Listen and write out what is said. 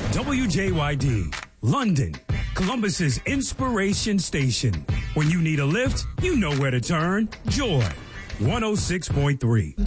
WJYD, London, Columbus's inspiration station. When you need a lift, you know where to turn. Joy, 106.3.